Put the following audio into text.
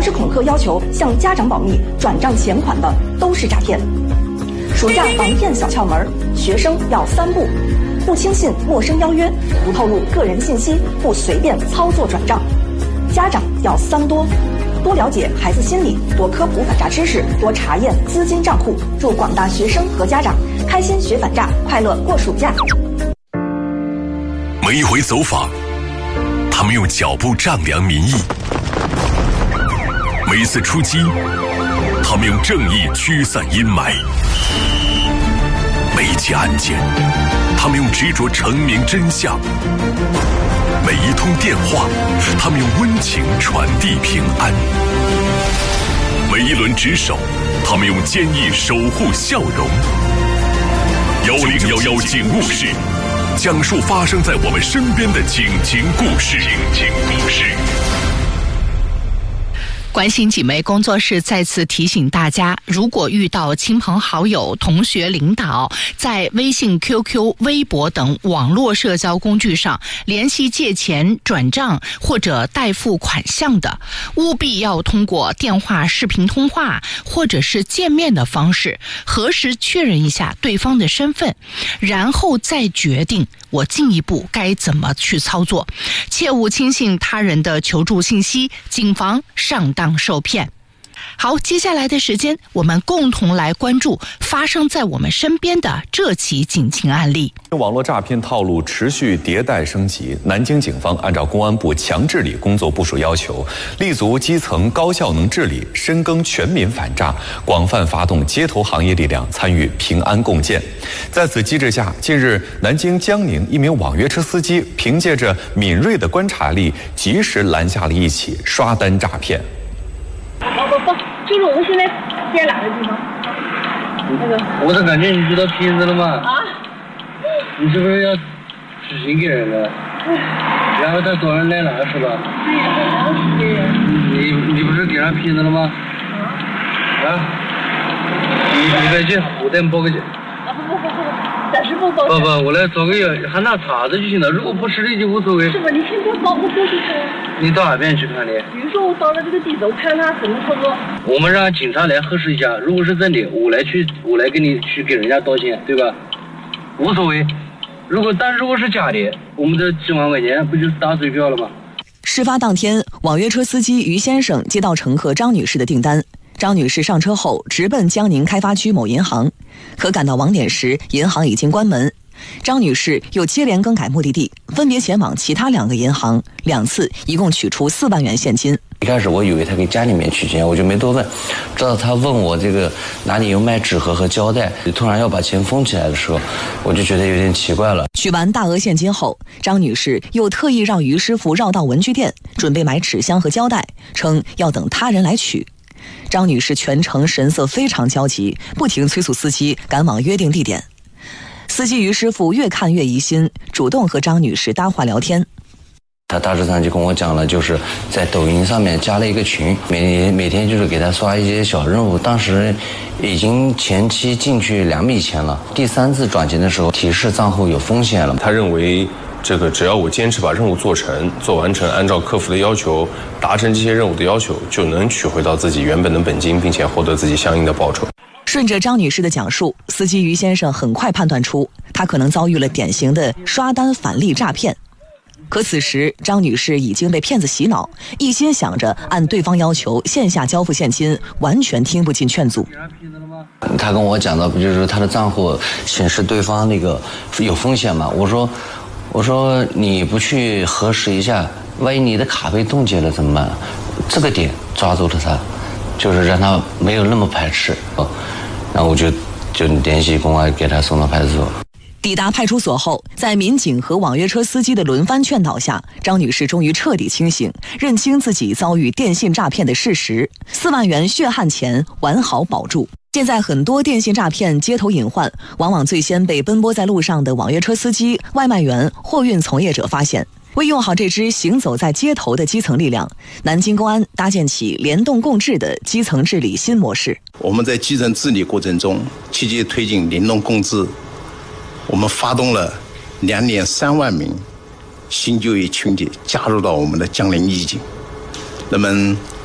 是恐吓要求向家长保密、转账钱款的都是诈骗。暑假防骗小窍门，学生要3不：不轻信陌生邀约，不透露个人信息，不随便操作转账。家长要3多：多了解孩子心理，多科普反诈知识，多查验资金账户。祝广大学生和家长开心学反诈，快乐过暑假。 每一回走访，他们用脚步丈量民意；每一次出击，他们用正义驱散阴霾；每一起案件，他们用执着澄明真相；每一通电话，他们用温情传递平安；每一轮值守，他们用坚毅守护笑容。1011警务室，讲述发生在我们身边的警情故事。 关心几枚工作室再次提醒大家，如果遇到亲朋好友、同学、领导在微信、QQ、微博等网络社交工具上联系借钱、转账或者代付款项的，务必要通过电话、视频通话或者是见面的方式核实确认一下对方的身份，然后再决定我进一步该怎么去操作。切勿轻信他人的求助信息，谨防上当受骗。好，接下来的时间我们共同来关注发生在我们身边的这起警情案例。 网络诈骗套路持续迭代升级，南京警方按照公安部强治理工作部署要求，立足基层高效能治理，深耕全民反诈，广泛发动街头行业力量参与平安共建。在此机制下，近日南京江宁一名网约车司机凭借着敏锐的观察力，及时拦下了一起刷单诈骗。 不，就是我们现在在哪个地方？那个， 我的感觉你知道骗子了吗？ 啊？ 你是不是要指信给人了？然后他找人来拿是吧？ 对呀，然后是给人。 你不是给人骗子了吗？你别去，我带你报个警。 不，暂时不报警。 不，我来找个人，还拿查着就行了。如果不实力就无所谓。 是吧？你先给我报个过去看。 你到哪边去看的？ 比如说我到了这个地头，看他怎么操作。 我们让警察来核实一下，如果是真的，我来给你去给人家道歉，对吧？无所谓。如果是假的，我们这几万块钱不就是打水漂了吗？ 事发当天，网约车司机于先生接到乘客张女士的订单。张女士上车后直奔江宁开发区某银行，可赶到网点时，银行已经关门。张女士又接连更改目的地，分别前往其他2个银行，2次，一共取出4万元现金。 一开始我以为他给家里面取钱，我就没多问，直到他问我这个哪里有卖纸盒和胶带，突然要把钱封起来的时候，我就觉得有点奇怪了。 取完大额现金后，张女士又特意让于师傅绕到文具店，准备买纸箱和胶带，称要等他人来取。张女士全程神色非常焦急，不停催促司机赶往约定地点。司机于师傅越看越疑心，主动和张女士搭话聊天。 他大致上就跟我讲了，就是在抖音上面加了一个群，每天就是给他刷一些小任务。当时已经前期进去2笔钱了，第3次转钱的时候提示账户有风险了。 他认为这个只要我坚持把任务做完成，按照客服的要求达成这些任务的要求，就能取回到自己原本的本金，并且获得自己相应的报酬。 顺着张女士的讲述，司机于先生很快判断出他可能遭遇了典型的刷单返利诈骗。可此时张女士已经被骗子洗脑，一心想着按对方要求线下交付现金，完全听不进劝阻。 他跟我讲的不就是他的账户显示对方那个有风险吗？我说你不去核实一下，万一你的卡被冻结了怎么办？这个点抓住了他，就是让他没有那么排斥。然后我就联系公安给他送到派出所。 抵达派出所后，在民警和网约车司机的轮番劝导下，张女士终于彻底清醒，认清自己遭遇电信诈骗的事实，4万元血汗钱完好保住。现在很多电信诈骗街头隐患，往往最先被奔波在路上的网约车司机、外卖员、货运从业者发现。为用好这支行走在街头的基层力量，南京公安搭建起联动共治的基层治理新模式。 我们在基层治理过程中，积极推进联动共治。我们发动了2年3万名新就业群体加入到我们的江宁义警。那么